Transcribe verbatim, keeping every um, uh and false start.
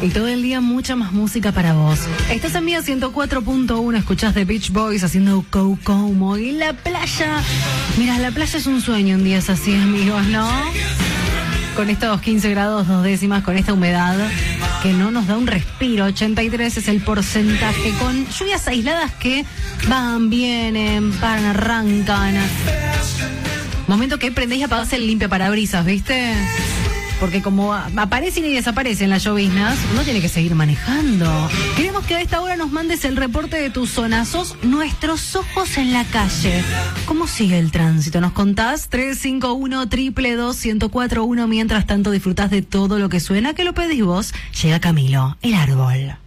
Y todo el día mucha más música para vos. Estás en Mía ciento cuatro punto uno, escuchás The Beach Boys haciendo Kokomo. Y la playa, mira, la playa es un sueño un día es así, amigos, ¿no? Con estos quince grados, dos décimas, con esta humedad que no nos da un respiro. ochenta y tres es el porcentaje, con lluvias aisladas que van, vienen, paran, arrancan. Momento que prendés y apagás el limpiaparabrisas, ¿viste? Porque como aparecen y desaparecen las lloviznas, uno tiene que seguir manejando. Queremos que a esta hora nos mandes el reporte de tu zona. Sos nuestros ojos en la calle. ¿Cómo sigue el tránsito? ¿Nos contás? tres cinco uno, dos dos dos, uno cero cuatro uno. Mientras tanto disfrutás de todo lo que suena, que lo pedís vos. Llega Camilo, el árbol.